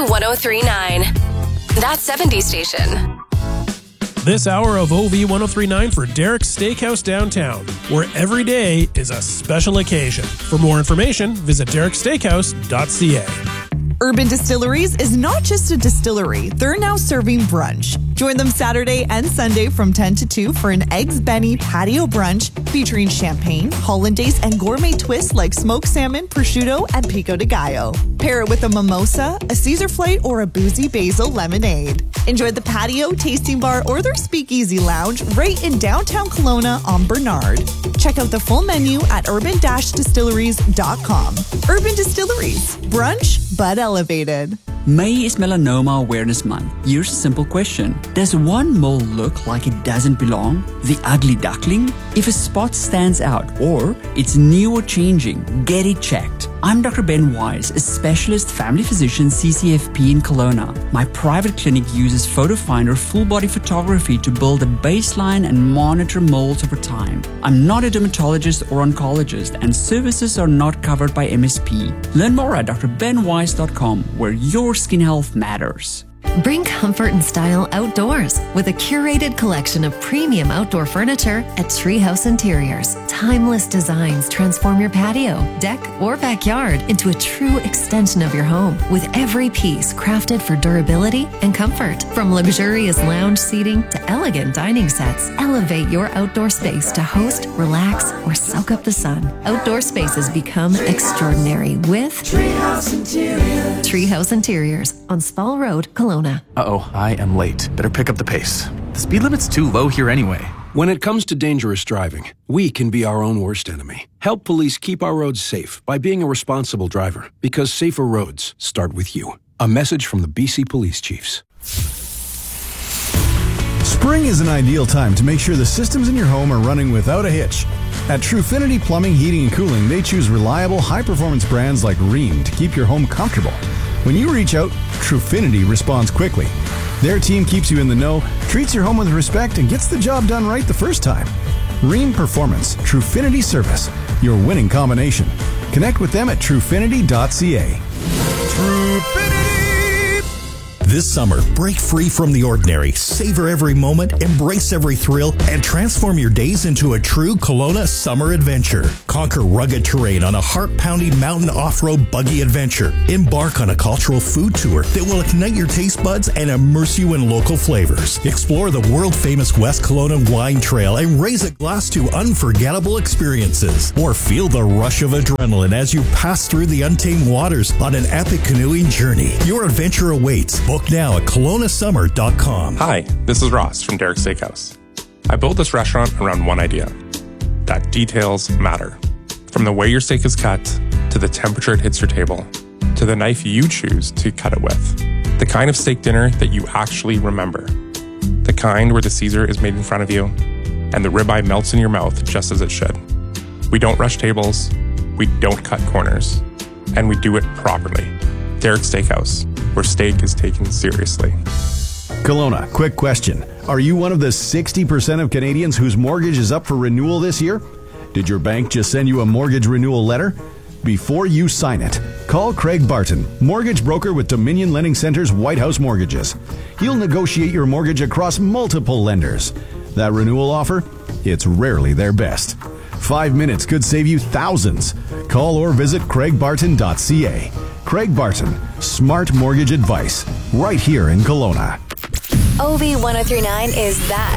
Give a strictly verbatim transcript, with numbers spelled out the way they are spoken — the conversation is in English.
one oh three point nine. That seventies station. This hour of O V ten thirty-nine for Derek's Steakhouse downtown, where every day is a special occasion. For more information, visit derek steakhouse dot c a. Urban Distilleries is not just a distillery. They're now serving brunch. Join them Saturday and Sunday from ten to two for an Eggs Benny patio brunch featuring champagne, hollandaise, and gourmet twists like smoked salmon, prosciutto, and pico de gallo. Pair it with a mimosa, a Caesar flight, or a boozy basil lemonade. Enjoy the patio, tasting bar, or their speakeasy lounge right in downtown Kelowna on Bernard. Check out the full menu at urban distilleries dot com. Urban Distilleries. Brunch, but elevated. May is Melanoma Awareness Month. Here's a simple question. Does one mole look like it doesn't belong? The ugly duckling? If a spot stands out or it's new or changing, get it checked. I'm Doctor Ben Wise, a specialist family physician C C F P in Kelowna. My private clinic uses Photo Finder full body photography to build a baseline and monitor moles over time. I'm not a dermatologist or oncologist, and services are not covered by M S P. Learn more at d r ben wise dot com, where your skin health matters. Bring comfort and style outdoors with a curated collection of premium outdoor furniture at Treehouse Interiors. Timeless designs transform your patio, deck, or backyard into a true extension of your home, with every piece crafted for durability and comfort. From luxurious lounge seating to elegant dining sets, elevate your outdoor space to host, relax, or soak up the sun. Outdoor spaces become extraordinary with Treehouse Interiors. Treehouse Interiors on Spall Road, Kelowna. Uh-oh, I am late. Better pick up the pace. The speed limit's too low here anyway. When it comes to dangerous driving, we can be our own worst enemy. Help police keep our roads safe by being a responsible driver, because safer roads start with you. A message from the B C Police Chiefs. Spring is an ideal time to make sure the systems in your home are running without a hitch. At Trufinity Plumbing, Heating, and Cooling, they choose reliable, high-performance brands like Rheem to keep your home comfortable. When you reach out, Trufinity responds quickly. Their team keeps you in the know, treats your home with respect, and gets the job done right the first time. Rheem Performance, Trufinity Service, your winning combination. Connect with them at trufinity dot c a. Trufinity! This summer, break free from the ordinary, savor every moment, embrace every thrill, and transform your days into a true Kelowna summer adventure. Conquer rugged terrain on a heart-pounding mountain off-road buggy adventure. Embark on a cultural food tour that will ignite your taste buds and immerse you in local flavors. Explore the world-famous West Kelowna Wine Trail and raise a glass to unforgettable experiences. Or feel the rush of adrenaline as you pass through the untamed waters on an epic canoeing journey. Your adventure awaits. Book now at kelowna summer dot com. Hi, this is Ross from Derek's Steakhouse. I built this restaurant around one idea, that details matter. From the way your steak is cut, to the temperature it hits your table, to the knife you choose to cut it with. The kind of steak dinner that you actually remember. The kind where the Caesar is made in front of you, and the ribeye melts in your mouth just as it should. We don't rush tables, we don't cut corners, and we do it properly. Derek's Steakhouse, where steak is taken seriously. Kelowna, quick question. Are you one of the sixty percent of Canadians whose mortgage is up for renewal this year? Did your bank just send you a mortgage renewal letter? Before you sign it, call Craig Barton, mortgage broker with Dominion Lending Center's White House Mortgages. He'll negotiate your mortgage across multiple lenders. That renewal offer? It's rarely their best. Five minutes could save you thousands. Call or visit craig barton dot c a. Craig Barton, smart mortgage advice, right here in Kelowna. O V ten thirty-nine is that.